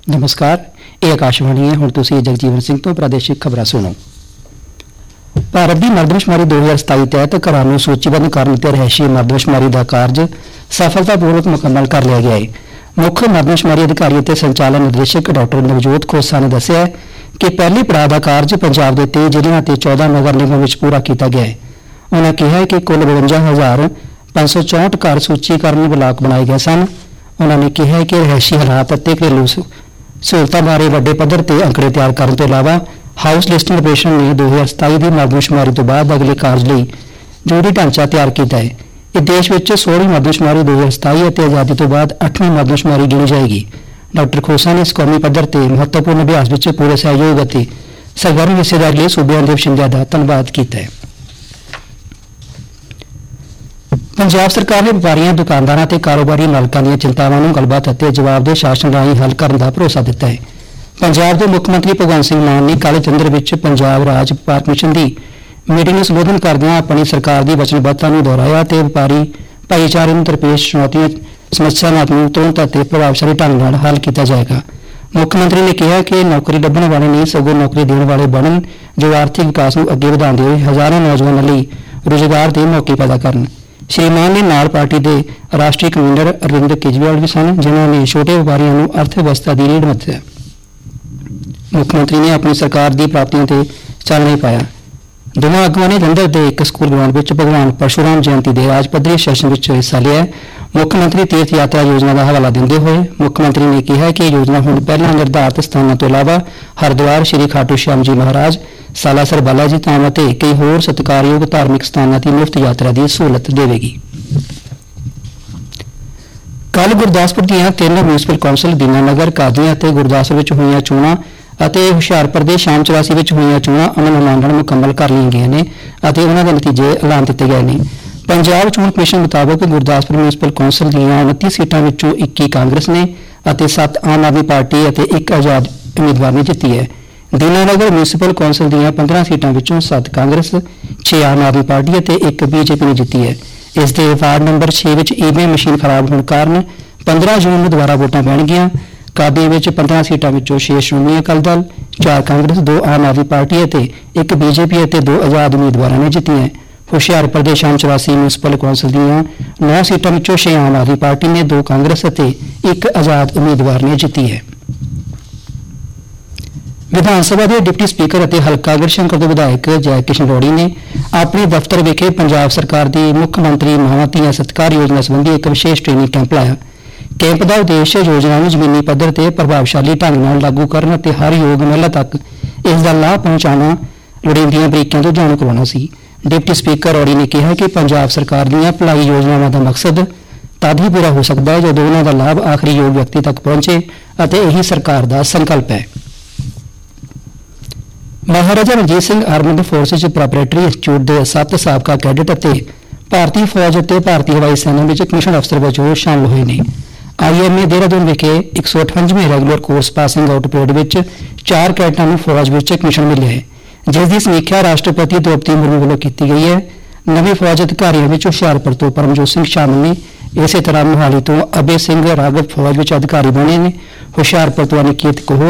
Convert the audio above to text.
नमस्कार, ਇਹ ਆਕਾਸ਼ਵਾਣੀ ਹੈ। ਹੁਣ ਤੁਸੀਂ ਜਗਜੀਵਨ ਸਿੰਘ ਤੋਂ ਪ੍ਰਾਦੇਸ਼ਿਕ ਖਬਰਾਂ ਸੁਣੋ। ਭਾਰਤ ਦੀ ਮਰਦਮਸ਼ੁਮਾਰੀ 2027 ਤਹਿਤ ਘਰਾਂ ਨੂੰ ਸੂਚੀਬੱਧ ਕਰਨ ਤੇ ਰਹਿਸ਼ੀ ਮਰਦਮਸ਼ੁਮਾਰੀ ਦਾ ਕਾਰਜ ਸਫਲਤਾਪੂਰਵਕ ਮੁਕੰਮਲ ਕਰ ਲਿਆ ਗਿਆ ਹੈ। ਮੁੱਖ ਮਰਦਮਸ਼ੁਮਾਰੀ ਅਧਿਕਾਰੀ ਅਤੇ ਸੰਚਾਲਨ ਨਿਰਦੇਸ਼ਕ ਡਾਕਟਰ ਨਵਜੋਤ ਖੋਸਾ ਨੇ ਦੱਸਿਆ ਕਿ ਪਹਿਲੀ ਪੜਾਅ ਦਾ ਕਾਰਜ ਪੰਜਾਬ ਦੇ 23 ਜ਼ਿਲ੍ਹਿਆਂ ਤੇ 14 ਨਗਰ ਨਿਗਮ ਵਿੱਚ ਪੂਰਾ ਕੀਤਾ ਗਿਆ ਹੈ। ਉਨ੍ਹਾਂ ਕਿਹਾ ਕਿ ਕੁੱਲ 52,564 ਘਰ ਸੂਚੀਕਰਨ ਬਲਾਕ ਬਣਾਏ ਗਏ ਸਨ। ਉਨ੍ਹਾਂ ਨੇ ਕਿਹਾ ਕਿ ਰਹਿਸ਼ੀ ਹਾਲਾਤ ਅਤੇ ਘਰੇਲੂ ਸਹੂਲਤਾਂ ਬਾਰੇ ਵੱਡੇ ਪੱਧਰ ਤੇ ਅੰਕੜੇ ਤਿਆਰ ਕਰਨ ਤੋਂ ਇਲਾਵਾ ਹਾਊਸ ਲਿਸਟਿੰਗ ਆਪਰੇਸ਼ਨ ਨੇ 2027 ਦੀ ਮਰਦਮਸ਼ੁਮਾਰੀ ਤੋਂ ਬਾਅਦ ਅਗਲੇ ਕਾਰਜ ਲਈ ਜ਼ਰੂਰੀ ਢਾਂਚਾ ਤਿਆਰ ਕੀਤਾ ਹੈ। ਇਹ ਦੇਸ਼ ਵਿੱਚ 16ਵੀਂ ਮਰਦਮਸ਼ੁਮਾਰੀ 2027 ਅਤੇ ਆਜ਼ਾਦੀ ਤੋਂ ਬਾਅਦ 8ਵੀਂ ਮਰਦਮਸ਼ੁਮਾਰੀ ਗਿਣੀ ਜਾਏਗੀ। ਡਾਕਟਰ ਖੋਸਾ ਨੇ ਇਸ ਕੌਮੀ ਪੱਧਰ ਤੇ ਮਹੱਤਵਪੂਰਨ ਅਭਿਆਸ ਵਿੱਚ ਪੂਰੇ ਸਹਿਯੋਗ ਅਤੇ ਸਰਗਰਮ ਹਿੱਸੇਦਾਰੀ ਲਈ ਸੂਬਿਆਂ ਦੇ ਵਸਿੰਦਿਆਂ ਦਾ ਧੰਨਵਾਦ ਕੀਤਾ ਹੈ। ਪੰਜਾਬ ਸਰਕਾਰ ਨੇ ਵਪਾਰੀਆਂ, ਦੁਕਾਨਦਾਰਾਂ ਅਤੇ ਕਾਰੋਬਾਰੀ ਮਾਲਕਾਂ ਦੀਆਂ ਚਿੰਤਾਵਾਂ ਨੂੰ ਗੱਲਬਾਤ ਅਤੇ ਜਵਾਬਦੇਹ ਸ਼ਾਸਨ ਰਾਹੀਂ ਹੱਲ ਕਰਨ ਦਾ ਭਰੋਸਾ ਦਿੱਤਾ ਹੈ। ਪੰਜਾਬ ਦੇ ਮੁੱਖ ਮੰਤਰੀ ਭਗਵੰਤ ਸਿੰਘ ਮਾਨ ਨੇ ਕੱਲ੍ਹ ਜਲੰਧਰ ਵਿੱਚ ਪੰਜਾਬ ਰਾਜ ਵਪਾਰ ਕਮਿਸ਼ਨ ਦੀ ਮੀਟਿੰਗ ਨੂੰ ਸੰਬੋਧਨ ਕਰਦਿਆਂ ਆਪਣੀ ਸਰਕਾਰ ਦੀ ਵਚਨਬੱਧਤਾ ਨੂੰ ਦੁਹਰਾਇਆ ਅਤੇ ਵਪਾਰੀ ਭਾਈਚਾਰੇ ਨੂੰ ਦਰਪੇਸ਼ ਚੁਣੌਤੀਆਂ ਸਮੱਸਿਆਵਾਂ ਨੂੰ ਤੁਰੰਤ ਅਤੇ ਪ੍ਰਭਾਵਸ਼ਾਲੀ ਢੰਗ ਨਾਲ ਹੱਲ ਕੀਤਾ ਜਾਏਗਾ। ਮੁੱਖ ਮੰਤਰੀ ਨੇ ਕਿਹਾ ਕਿ ਨੌਕਰੀ ਲੱਭਣ ਵਾਲੇ ਨਹੀਂ ਸਗੋਂ ਨੌਕਰੀ ਦੇਣ ਵਾਲੇ ਬਣਨ, ਜੋ ਆਰਥਿਕ ਵਿਕਾਸ ਨੂੰ ਅੱਗੇ ਵਧਾਉਂਦੇ ਹੋਏ ਹਜ਼ਾਰਾਂ ਨੌਜਵਾਨਾਂ ਲਈ ਰੁਜ਼ਗਾਰ ਦੇ ਮੌਕੇ ਪੈਦਾ ਕਰਨ। ਸ਼੍ਰੀ ਮਾਨ ਦੇ ਨਾਲ ਪਾਰਟੀ ਦੇ ਰਾਸ਼ਟਰੀ ਕਨਵੀਨਰ ਅਰਵਿੰਦ ਕੇਜਰੀਵਾਲ ਵੀ ਸਨ, ਜਿਨ੍ਹਾਂ ਨੇ ਛੋਟੇ ਵਪਾਰੀਆਂ ਨੂੰ ਅਰਥ ਵਿਵਸਥਾ ਦੀ ਰੀੜ੍ਹ ਦੱਸਿਆ। ਮੁੱਖ ਮੰਤਰੀ ਨੇ ਆਪਣੀ ਸਰਕਾਰ ਦੀ ਪ੍ਰਾਪਤੀਆਂ ਤੇ ਚਾਨਣਾ ਪਾਇਆ। ਦੋਵਾਂ ਆਗੂਆਂ ਨੇ ਜਲੰਧਰ ਦੇ ਇੱਕ ਸਕੂਲ ਗਰਾਊਂਡ ਵਿੱਚ ਭਗਵਾਨ ਪਰਸ਼ੂਰਾਮ ਜਯੰਤੀ ਦੇ ਰਾਜ ਪੱਧਰੀ ਸੈਸ਼ਨ ਵਿੱਚ ਹਿੱਸਾ ਲਿਆ। ਮੁੱਖ ਮੰਤਰੀ ਤੀਰਥ ਯਾਤਰਾ ਯੋਜਨਾ ਦਾ ਹਵਾਲਾ ਦਿੰਦੇ ਹੋਏ ਮੁੱਖ ਮੰਤਰੀ ਨੇ ਕਿਹਾ ਕਿ ਇਹ ਯੋਜਨਾ ਹੁਣ ਪਹਿਲਾਂ ਨਿਰਧਾਰਤ ਸਥਾਨਾਂ ਤੋਂ ਇਲਾਵਾ ਹਰਿਦੁਆਰ, ਸ਼੍ਰੀ ਖਾਟੂ ਸ਼ਾਮ ਜੀ ਮਹਾਰਾਜ, ਸਾਲਾਸਰ ਬਾਲਾ ਜੀ ਧਾਮ ਅਤੇ ਕਈ ਹੋਰ ਸਤਿਕਾਰਯੋਗ ਧਾਰਮਿਕ ਸਥਾਨਾਂ ਦੀ ਮੁਫਤ ਯਾਤਰਾ ਦੀ ਸਹੂਲਤ ਦੇਵੇਗੀ। ਕੱਲ੍ਹ ਗੁਰਦਾਸਪੁਰ ਦੀਆਂ 3 ਮਿਊਨਿਸਪਲ ਕੌਂਸਲ ਦੀਨਾਨਗਰ, ਕਾਦੀਆਂ ਅਤੇ ਗੁਰਦਾਸਪੁਰ ਵਿੱਚ ਹੋਈਆਂ ਚੋਣਾਂ ਅਤੇ ਹੁਸ਼ਿਆਰਪੁਰ ਦੇ ਸ਼ਾਮ 84 ਵਿੱਚ ਹੋਈਆਂ ਚੋਣਾਂ ਅਮਨ ਨਾਲ ਮੁਕੰਮਲ ਕਰ ਲਈਆਂ ਗਈਆਂ ਨੇ ਅਤੇ ਉਹਨਾਂ ਦੇ ਨਤੀਜੇ ਐਲਾਨ ਦਿੱਤੇ ਗਏ ਨੇ। ਪੰਜਾਬ ਚੋਣ ਕਮਿਸ਼ਨ ਮੁਤਾਬਕ ਗੁਰਦਾਸਪੁਰ ਮਿਊਨਿਸਪਲ ਕੌਂਸਲ ਦੀਆਂ 29 ਸੀਟਾਂ ਵਿੱਚੋਂ 21 ਕਾਂਗਰਸ ਨੇ ਅਤੇ 7 ਆਮ ਆਦਮੀ ਪਾਰਟੀ ਅਤੇ 1 ਆਜ਼ਾਦ ਉਮੀਦਵਾਰ ਨੇ ਜਿੱਤੀ ਹੈ। ਦੀਨਾਨਗਰ ਮਿਊਨਿਸਪਲ ਕੌਂਸਲ ਦੀਆਂ 15 ਸੀਟਾਂ ਵਿੱਚੋਂ 7 ਕਾਂਗਰਸ, 6 ਆਮ ਆਦਮੀ ਪਾਰਟੀ ਅਤੇ 1 ਬੀਜੇਪੀ ਨੇ ਜਿੱਤੀ ਹੈ। ਇਸ ਦੇ ਵਾਰਡ ਨੰਬਰ 6 ਵਿੱਚ ਈਵੀਐਮ ਮਸ਼ੀਨ ਖਰਾਬ ਹੋਣ ਕਾਰਨ 15 ਜੂਨ ਨੂੰ ਦੁਬਾਰਾ ਵੋਟਾਂ ਪੈਣਗੀਆਂ। ਕਾਦੀ ਵਿੱਚ 15 ਸੀਟਾਂ ਵਿੱਚੋਂ 6 ਸ਼੍ਰੋਮਣੀ ਅਕਾਲੀ ਦਲ, 4 ਕਾਂਗਰਸ, 2 ਆਮ ਆਦਮੀ ਪਾਰਟੀ ਅਤੇ 1 ਬੀਜੇਪੀ ਅਤੇ 2 ਆਜ਼ਾਦ ਉਮੀਦਵਾਰਾਂ ਨੇ ਜਿੱਤੀਆਂ। ਹੁਸ਼ਿਆਰਪੁਰ ਦੇ ਸ਼ਾਮ 84 ਮਿਊਨਿਸਪਲ ਕੌਂਸਲ ਦੀਆਂ 9 ਸੀਟਾਂ ਵਿੱਚੋਂ 6 ਆਮ ਆਦਮੀ ਪਾਰਟੀ ਨੇ, 2 ਕਾਂਗਰਸ ਅਤੇ 1 ਆਜ਼ਾਦ ਉਮੀਦਵਾਰ ਨੇ ਜਿੱਤੀ ਹੈ। ਵਿਧਾਨ ਸਭਾ ਦੇ ਡਿਪਟੀ ਸਪੀਕਰ ਅਤੇ ਹਲਕਾ ਗੜਸ਼ੰਕਰ ਦੇ ਵਿਧਾਇਕ ਜੈ ਕਿਸ਼ਨ ਰੋੜੀ ਨੇ ਆਪਣੇ ਦਫ਼ਤਰ ਵਿਖੇ ਪੰਜਾਬ ਸਰਕਾਰ ਦੀ ਮੁੱਖ ਮੰਤਰੀ ਮਾਵਾਂ ਧੀਆਂ ਸਤਿਕਾਰ ਯੋਜਨਾ ਸੰਬੰਧੀ ਇੱਕ ਵਿਸ਼ੇਸ਼ ਟ੍ਰੇਨਿੰਗ ਕੈਂਪ ਲਾਇਆ। ਕੈਂਪ ਦਾ ਉਦੇਸ਼ ਯੋਜਨਾ ਨੂੰ ਜ਼ਮੀਨੀ ਪੱਧਰ ਤੇ ਪ੍ਰਭਾਵਸ਼ਾਲੀ ਢੰਗ ਨਾਲ ਲਾਗੂ ਕਰਨ ਅਤੇ ਹਰ ਯੋਗ ਮਹਿਲਾ ਤੱਕ ਇਸ ਦਾ ਲਾਭ ਪਹੁੰਚਾਉਣਾ, ਲੋੜੀਂਦੀਆਂ ਬਰੀਕੀਆਂ ਤੋਂ ਜਾਣੂ ਕਰਵਾਉਣਾ ਸੀ। ਡਿਪਟੀ ਸਪੀਕਰ ਰੋੜੀ ਨੇ ਕਿਹਾ ਕਿ ਪੰਜਾਬ ਸਰਕਾਰ ਦੀਆਂ ਭਲਾਈ ਯੋਜਨਾਵਾਂ ਦਾ ਮਕਸਦ ਤਦ ਹੀ ਪੂਰਾ ਹੋ ਸਕਦਾ ਹੈ ਜਦੋਂ ਉਹਨਾਂ ਦਾ ਲਾਭ ਆਖਰੀ ਯੋਗ ਵਿਅਕਤੀ ਤੱਕ ਪਹੁੰਚੇ ਅਤੇ ਇਹੀ ਸਰਕਾਰ ਦਾ ਸੰਕਲਪ ਹੈ। Maharaja Ranjit Singh armed forces preparatory institute ਦੇ 7 ਸਾਬਕਾ ਕੈਡਟ ਅਤੇ ਭਾਰਤੀ ਫੌਜ ਅਤੇ ਭਾਰਤੀ ਹਵਾਈ ਸੈਨਾ ਵਿੱਚ ਕਮਿਸ਼ਨ ਅਫਸਰ ਵਜੋਂ ਸ਼ਾਮਲ ਹੋਏ ਨੇ। IMA ਦੇਹਰਾਦੂਨ ਵਿਖੇ 158ਵੇਂ regular course passing out parade ਵਿੱਚ 4 ਕੈਡਟਾਂ ਨੂੰ ਫੌਜ ਵਿੱਚ ਕਮਿਸ਼ਨ ਮਿਲਿਆ ਹੈ, ਜਿਸ ਦੀ ਸਮੀਖਿਆ ਰਾਸ਼ਟਰਪਤੀ ਦ੍ਰੌਪਦੀ ਮੁਰਮੂ ਵੱਲੋਂ ਕੀਤੀ ਗਈ ਹੈ। ਨਵੇਂ ਫੌਜ ਅਧਿਕਾਰੀਆਂ ਵਿੱਚ ਹੁਸ਼ਿਆਰਪੁਰ ਤੋਂ ਪਰਮਜੋਤ ਸਿੰਘ ਸ਼ਾਮਲ ਨੇ। ਇਸੇ ਤਰ੍ਹਾਂ ਮੋਹਾਲੀ ਤੋਂ ਅਬੇ ਸਿੰਘ ਰਾਘਵ ਫੌਜ ਵਿੱਚ ਅਧਿਕਾਰੀ ਬਣੇ ਨੇ। ਹੁਸ਼ਿਆਰਪੁਰ ਤੋਂ ਅਨਿਕੇਤ ਕੋਹਰ,